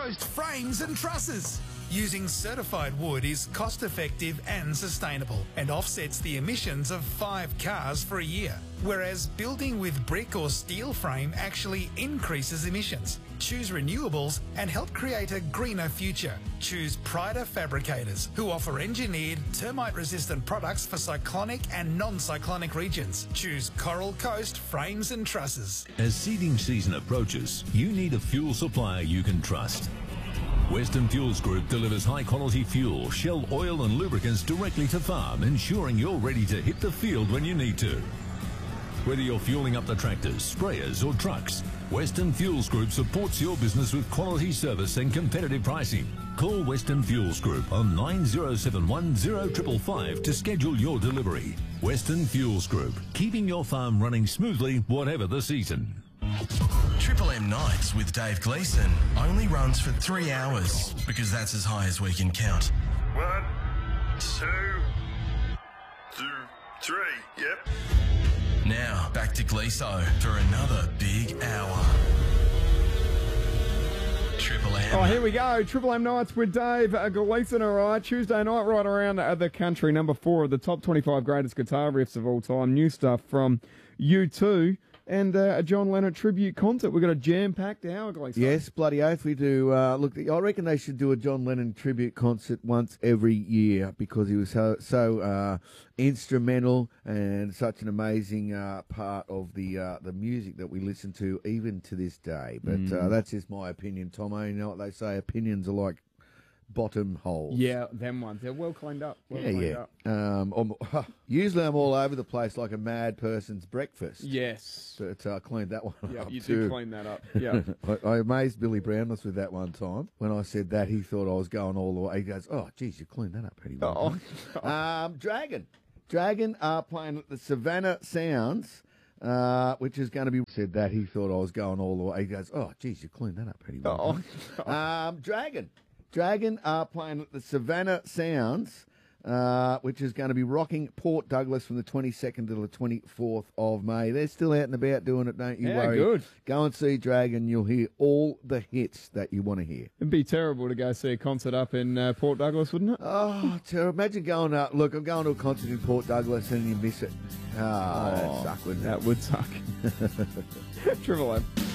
Coast Frames and Trusses. Using certified wood is cost-effective and sustainable and offsets the emissions of 5 cars for a year, whereas building with brick or steel frame actually increases emissions. Choose renewables and help create a greener future. Choose Pryda Fabricators, who offer engineered, termite-resistant products for cyclonic and non-cyclonic regions. Choose Coral Coast Frames and Trusses. As seeding season approaches, you need a fuel supplier you can trust. Western Fuels Group delivers high-quality fuel, Shell oil and lubricants directly to farm, ensuring you're ready to hit the field when you need to. Whether you're fueling up the tractors, sprayers or trucks, Western Fuels Group supports your business with quality service and competitive pricing. Call Western Fuels Group on 9071 0555 to schedule your delivery. Western Fuels Group, keeping your farm running smoothly whatever the season. Triple M Nights with Dave Gleeson only runs for 3 hours because that's as high as we can count. 1, 2, 3. Yep. Now, back to Gleeso for another big hour. Triple M. Oh, here we go. Triple M Nights with Dave Gleeson, all right. Tuesday night right around the country. Number 4 of the top 25 greatest guitar riffs of all time. New stuff from U2. And a John Lennon tribute concert. We've got a jam-packed hour, Gleeson. Yes, bloody oath we do. Look, I reckon they should do a John Lennon tribute concert once every year because he was so instrumental and such an amazing part of the music that we listen to even to this day. But that's just my opinion, Tomo. You know what they say, opinions are like bottom holes. Yeah, them ones. They're well cleaned up. Usually I'm all over the place like a mad person's breakfast. Yes. But I cleaned that one up you too. did clean that up. Yeah. I amazed Billy Brownless with that one time. When I said that, he thought I was going all the way. He goes, oh, geez, you cleaned that up pretty well. Dragon are playing at the Savannah Sounds, which is going to be... Said that, he thought I was going all the way. He goes, oh, geez, you cleaned that up pretty well. Dragon are playing at the Savannah Sounds, which is going to be rocking Port Douglas from the 22nd to the 24th of May. They're still out and about doing it, don't you worry. Good. Go and see Dragon. You'll hear all the hits that you want to hear. It'd be terrible to go see a concert up in Port Douglas, wouldn't it? Oh, terrible. Imagine going up. Look, I'm going to a concert in Port Douglas and you miss it. That'd suck, wouldn't it? That would suck. Triple M.